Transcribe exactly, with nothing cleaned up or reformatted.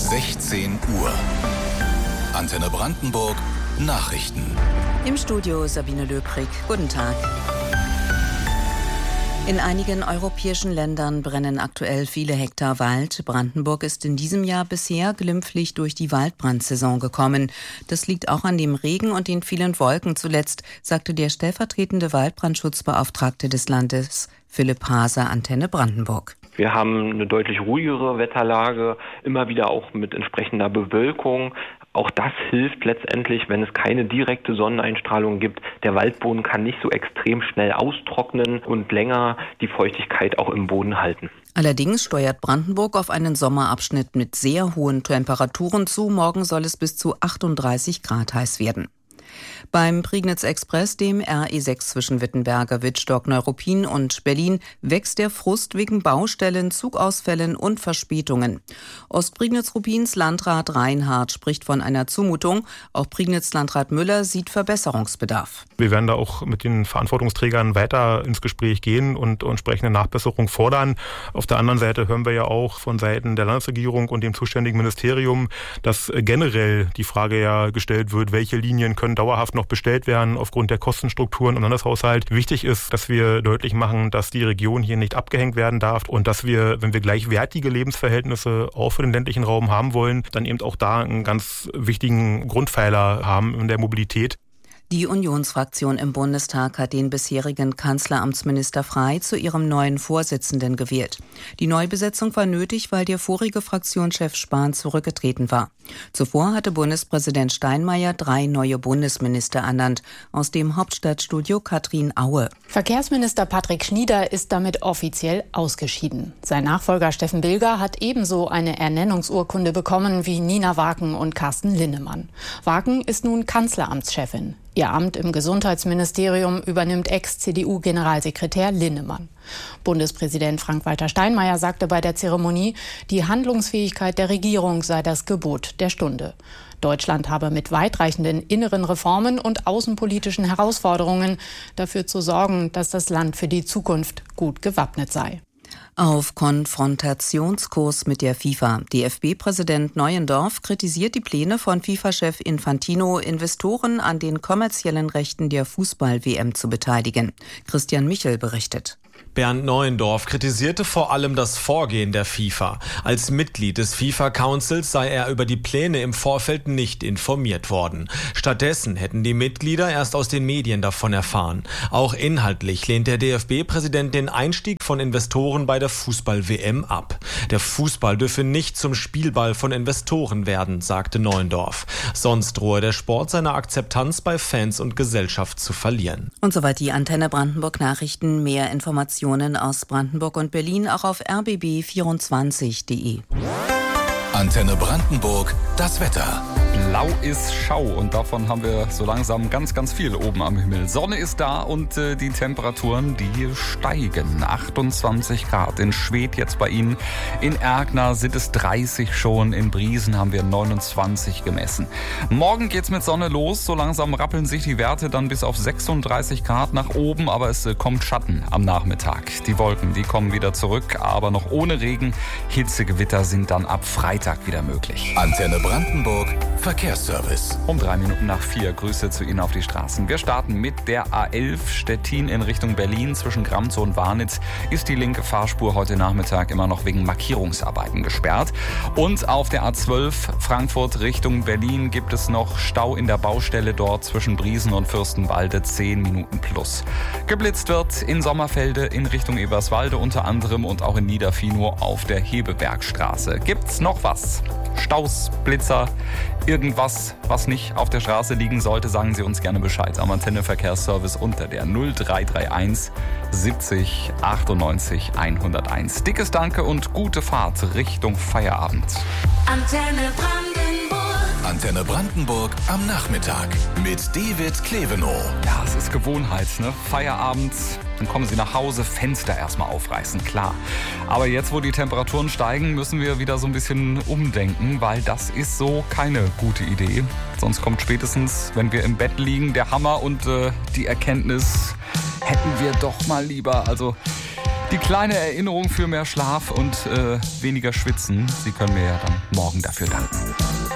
sechzehn Uhr. Antenne Brandenburg Nachrichten. Im Studio Sabine Löbrig. Guten Tag. In einigen europäischen Ländern brennen aktuell viele Hektar Wald. Brandenburg ist in diesem Jahr bisher glimpflich durch die Waldbrandsaison gekommen. Das liegt auch an dem Regen und den vielen Wolken zuletzt, sagte der stellvertretende Waldbrandschutzbeauftragte des Landes, Philipp Haser, Antenne Brandenburg. Wir haben eine deutlich ruhigere Wetterlage, immer wieder auch mit entsprechender Bewölkung. Auch das hilft letztendlich, wenn es keine direkte Sonneneinstrahlung gibt. Der Waldboden kann nicht so extrem schnell austrocknen und länger die Feuchtigkeit auch im Boden halten. Allerdings steuert Brandenburg auf einen Sommerabschnitt mit sehr hohen Temperaturen zu. Morgen soll es bis zu achtunddreißig Grad heiß werden. Beim Prignitz-Express, dem R E sechs zwischen Wittenberge, Wittstock, Neuruppin und Berlin, wächst der Frust wegen Baustellen, Zugausfällen und Verspätungen. Ostprignitz-Ruppins Landrat Reinhardt spricht von einer Zumutung. Auch Prignitz-Landrat Müller sieht Verbesserungsbedarf. Wir werden da auch mit den Verantwortungsträgern weiter ins Gespräch gehen und entsprechende Nachbesserung fordern. Auf der anderen Seite hören wir ja auch von Seiten der Landesregierung und dem zuständigen Ministerium, dass generell die Frage ja gestellt wird, welche Linien können dauerhaft noch bestellt werden aufgrund der Kostenstrukturen im Landeshaushalt. Wichtig ist, dass wir deutlich machen, dass die Region hier nicht abgehängt werden darf und dass wir, wenn wir gleichwertige Lebensverhältnisse auch für den ländlichen Raum haben wollen, dann eben auch da einen ganz wichtigen Grundpfeiler haben in der Mobilität. Die Unionsfraktion im Bundestag hat den bisherigen Kanzleramtsminister Frey zu ihrem neuen Vorsitzenden gewählt. Die Neubesetzung war nötig, weil der vorige Fraktionschef Spahn zurückgetreten war. Zuvor hatte Bundespräsident Steinmeier drei neue Bundesminister ernannt. Aus dem Hauptstadtstudio Katrin Aue. Verkehrsminister Patrick Schnieder ist damit offiziell ausgeschieden. Sein Nachfolger Steffen Bilger hat ebenso eine Ernennungsurkunde bekommen wie Nina Waken und Carsten Linnemann. Waken ist nun Kanzleramtschefin. Ihr Amt im Gesundheitsministerium übernimmt Ex-C D U-Generalsekretär Linnemann. Bundespräsident Frank-Walter Steinmeier sagte bei der Zeremonie, die Handlungsfähigkeit der Regierung sei das Gebot der Stunde. Deutschland habe mit weitreichenden inneren Reformen und außenpolitischen Herausforderungen dafür zu sorgen, dass das Land für die Zukunft gut gewappnet sei. Auf Konfrontationskurs mit der FIFA. D F B-Präsident Neuendorf kritisiert die Pläne von FIFA-Chef Infantino, Investoren an den kommerziellen Rechten der Fußball-W M zu beteiligen. Christian Michel berichtet. Bernd Neuendorf kritisierte vor allem das Vorgehen der FIFA. Als Mitglied des FIFA-Councils sei er über die Pläne im Vorfeld nicht informiert worden. Stattdessen hätten die Mitglieder erst aus den Medien davon erfahren. Auch inhaltlich lehnt der D F B-Präsident den Einstieg von Investoren bei der Fußball-W M ab. Der Fußball dürfe nicht zum Spielball von Investoren werden, sagte Neuendorf. Sonst drohe der Sport seine Akzeptanz bei Fans und Gesellschaft zu verlieren. Und soweit die Antenne Brandenburg Nachrichten. Mehr Informationen aus Brandenburg und Berlin auch auf r b b vierundzwanzig punkt d e. Antenne Brandenburg, das Wetter. Blau ist Schau und davon haben wir so langsam ganz, ganz viel oben am Himmel. Sonne ist da und äh, die Temperaturen, die steigen. achtundzwanzig Grad in Schwedt jetzt bei Ihnen. In Erkner sind es dreißig schon. In Briesen haben wir neunundzwanzig gemessen. Morgen geht's mit Sonne los. So langsam rappeln sich die Werte dann bis auf sechsunddreißig Grad nach oben. Aber es äh, kommt Schatten am Nachmittag. Die Wolken, die kommen wieder zurück, aber noch ohne Regen. Hitzegewitter sind dann ab Freitag wieder möglich. Antenne Brandenburg Verkehrsservice. Um drei Minuten nach vier. Grüße zu Ihnen auf die Straßen. Wir starten mit der A elf Stettin in Richtung Berlin. Zwischen Gramzow und Warnitz ist die linke Fahrspur heute Nachmittag immer noch wegen Markierungsarbeiten gesperrt. Und auf der A zwölf Frankfurt Richtung Berlin gibt es noch Stau in der Baustelle dort zwischen Briesen und Fürstenwalde. zehn Minuten plus. Geblitzt wird in Sommerfelde in Richtung Eberswalde unter anderem und auch in Niederfinow auf der Hebebergstraße. Gibt's noch was? Staus, Blitzer, irgendwas, was nicht auf der Straße liegen sollte, sagen Sie uns gerne Bescheid am Antenne Verkehrsservice unter der null drei drei eins siebzig achtundneunzig hunderteins. Dickes Danke und gute Fahrt Richtung Feierabend. Antenne Brandenburg. Antenne Brandenburg am Nachmittag mit David Klevenow. Ja, es ist Gewohnheit, ne? Feierabend. Dann kommen Sie nach Hause, Fenster erstmal aufreißen, klar. Aber jetzt, wo die Temperaturen steigen, müssen wir wieder so ein bisschen umdenken, weil das ist so keine gute Idee. Sonst kommt spätestens, wenn wir im Bett liegen, der Hammer und äh, die Erkenntnis, hätten wir doch mal lieber, also Die kleine Erinnerung für mehr Schlaf und äh, weniger Schwitzen. Sie können mir ja dann morgen dafür danken.